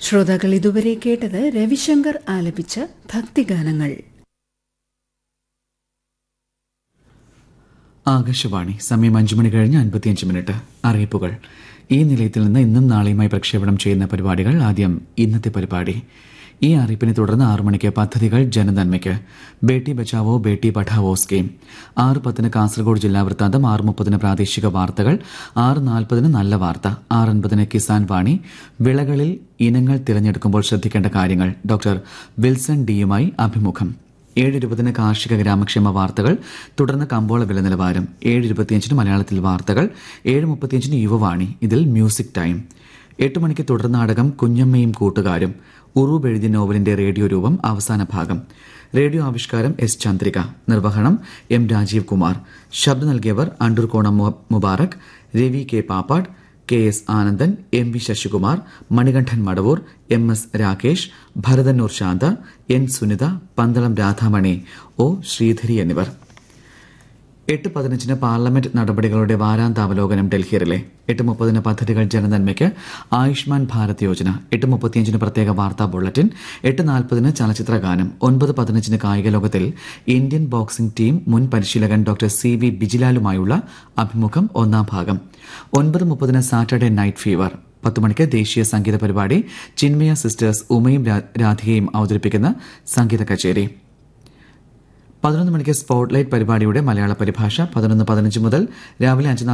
ശ്രോതാക്കൾ ഇതുവരെ കേട്ടത് രവിശങ്കർ ആലപിച്ച ഭക്തിഗാനങ്ങൾ. ആകാശവാണി. സമയം 5 മണി കഴിഞ്ഞ് 55 മിനിറ്റ്. അറിയിപ്പുകൾ. ഈ നിലയത്തിൽ നിന്ന് ഇന്നും നാളെയുമായി പ്രക്ഷേപണം ചെയ്യുന്ന പരിപാടികൾ. ആദ്യം ഇന്നത്തെ പരിപാടി. ഈ അറിയിപ്പിനെ തുടർന്ന് 6 മണിക്ക് പദ്ധതികൾ ജനനന്മയ്ക്ക്. ബേട്ടി ബച്ചാവോ ബേട്ടി പഠാവോ സ്കീം. 6:10 കാസർഗോഡ് ജില്ലാ വൃത്താന്തം. 6:30 പ്രാദേശിക വാർത്തകൾ. 6:40 നല്ല വാർത്ത. 6:50 കിസാൻ വാണി. വിളകളിൽ ഇനങ്ങൾ തിരഞ്ഞെടുക്കുമ്പോൾ ശ്രദ്ധിക്കേണ്ട കാര്യങ്ങൾ. ഡോക്ടർ വിൽസൺ ഡിയുമായി അഭിമുഖം. 7:20 കാർഷിക ഗ്രാമക്ഷേമ വാർത്തകൾ. തുടർന്ന് കമ്പോള വില നിലവാരം. 7:25 മലയാളത്തിൽ വാർത്തകൾ. 7:35 യുവവാണി. ഇതിൽ മ്യൂസിക് ടൈം. 8 മണിക്ക് തുടർ നാടകം കുഞ്ഞമ്മയും കൂട്ടുകാരും. ഉറൂബ് എഴുതിയ നോവലിന്റെ റേഡിയോ രൂപം. അവസാന ഭാഗം. റേഡിയോ ആവിഷ്കാരം എസ് ചന്ദ്രിക. നിർവഹണം എം രാജീവ് കുമാർ. ശബ്ദം നൽകിയവർ Andoorkonam Mubarak, Ravi K Pappad, K S Anandan, M V Sasikumar, Manikandan Madavoor, M S Rakesh, Bharathannoor Shantha, N Sunitha, Pandalam Radhamani, O Sreedhari എന്നിവർ. 8:15 പാർലമെന്റ് നടപടികളുടെ വാരാന്താവലോകനം ഡൽഹിയിലെ. 8:30 പദ്ധതികൾ ജനനന്മയ്ക്ക്. ആയുഷ്മാൻ ഭാരത് യോജന. 8:35 പ്രത്യേക വാർത്താ ബുള്ളറ്റിൻ. 8:40 ചലച്ചിത്രഗാനം. 9:15 കായിക ലോകത്തിൽ ഇന്ത്യൻ ബോക്സിംഗ് ടീം മുൻ പരിശീലകൻ ഡോക്ടർ CV ബിജിലാലുമായുള്ള അഭിമുഖം. 1-ാം ഭാഗം. 9:30 സാറ്റർഡേ നൈറ്റ് ഫീവർ. 10 മണിക്ക് ദേശീയ സംഗീത പരിപാടി. ചിന്മയ സിസ്റ്റേഴ്സ് ഉമയും രാധികയും അവതരിപ്പിക്കുന്ന സംഗീത കച്ചേരി. 11 മണിക്ക് സ്പോട്ട്ലൈറ്റ് പരിപാടിയുടെ മലയാള പരിഭാഷ. 11:15 മുതൽ രാവിലെ 5:40